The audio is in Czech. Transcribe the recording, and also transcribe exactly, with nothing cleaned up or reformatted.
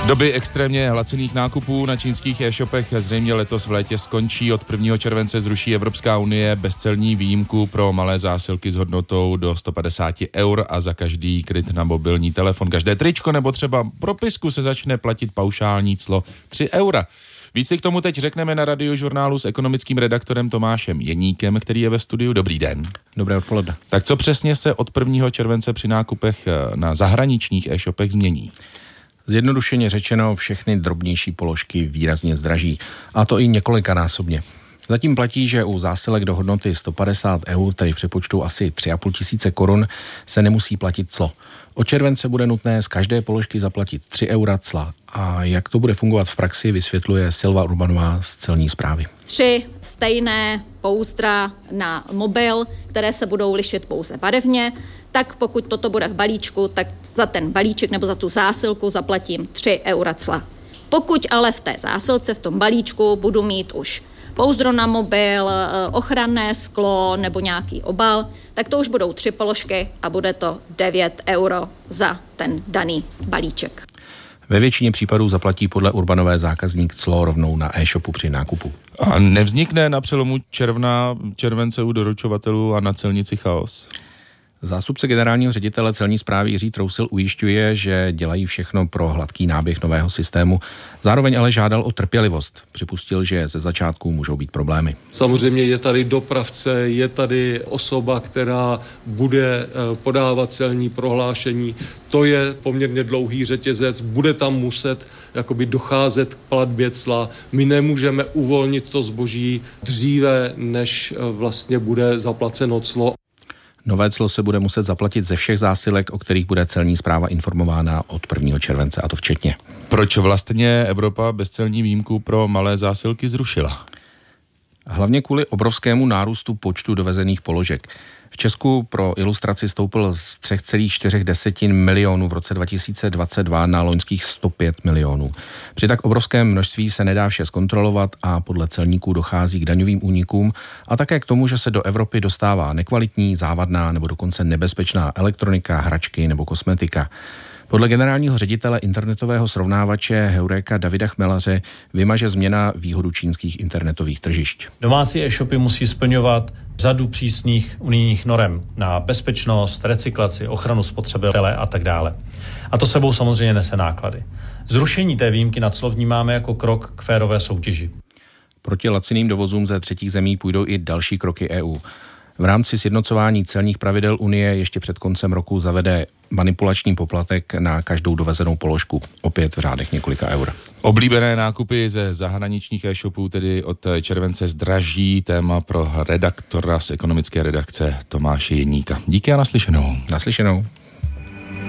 Doby extrémně laciných nákupů na čínských e-shopech zřejmě letos v létě skončí. Od prvního července zruší Evropská unie bezcelní výjimku pro malé zásilky s hodnotou do sto padesát eur a za každý kryt na mobilní telefon, každé tričko nebo třeba propisku se začne platit paušální clo tři eura. Víc si k tomu teď řekneme na Radiožurnálu s ekonomickým redaktorem Tomášem Jeníkem, který je ve studiu. Dobrý den. Dobré odpoledne. Tak co přesně se od prvního července při nákupech na zahraničních e-shopech změní? Zjednodušeně řečeno, všechny drobnější položky výrazně zdraží, a to i několikanásobně. Zatím platí, že u zásilek do hodnoty sto padesát eur, tedy v přepočtu asi tři a půl tisíce korun, se nemusí platit clo. Od července bude nutné z každé položky zaplatit tři eura cla. A jak to bude fungovat v praxi, vysvětluje Silva Urbanová z celní správy. Tři stejné pouzdra na mobil, které se budou lišit pouze barevně, tak pokud toto bude v balíčku, tak za ten balíček nebo za tu zásilku zaplatím tři eura cla. Pokud ale v té zásilce, v tom balíčku budu mít už pouzdro na mobil, ochranné sklo nebo nějaký obal, tak to už budou tři položky a bude to devět euro za ten daný balíček. Ve většině případů zaplatí podle Urbanové zákazník clo rovnou na e-shopu při nákupu. A nevznikne na přelomu června, července u doručovatelů a na celnici chaos? Zástupce generálního ředitele celní správy Jiří Trousil ujišťuje, že dělají všechno pro hladký náběh nového systému. Zároveň ale žádal o trpělivost. Připustil, že ze začátku můžou být problémy. Samozřejmě je tady dopravce, je tady osoba, která bude podávat celní prohlášení. To je poměrně dlouhý řetězec, bude tam muset jakoby docházet k platbě cla. My nemůžeme uvolnit to zboží dříve, než vlastně bude zaplaceno clo. Nové clo se bude muset zaplatit ze všech zásilek, o kterých bude celní správa informována od prvního července, a to včetně. Proč vlastně Evropa bezcelní výjimku pro malé zásilky zrušila? Hlavně kvůli obrovskému nárůstu počtu dovezených položek. V Česku pro ilustraci stoupl z tři celé čtyři milionů v roce dva tisíce dvacet dva na loňských sto pět milionů. Při tak obrovském množství se nedá vše zkontrolovat a podle celníků dochází k daňovým únikům a také k tomu, že se do Evropy dostává nekvalitní, závadná nebo dokonce nebezpečná elektronika, hračky nebo kosmetika. Podle generálního ředitele internetového srovnávače Heureka Davida Chmelaře vymaže změna výhodu čínských internetových tržišť. Domácí e-shopy musí splňovat řadu přísných unijních norem na bezpečnost, recyklaci, ochranu spotřebitele a tak dále. A to sebou samozřejmě nese náklady. Zrušení té výjimky na clo vnímáme jako krok k férové soutěži. Proti laciným dovozům ze třetích zemí půjdou i další kroky E U. V rámci sjednocování celních pravidel Unie ještě před koncem roku zavede manipulační poplatek na každou dovezenou položku, opět v řádech několika eur. Oblíbené nákupy ze zahraničních e-shopů tedy od července zdraží, téma pro redaktora z ekonomické redakce Tomáše Jeníka. Díky a naslyšenou. Naslyšenou.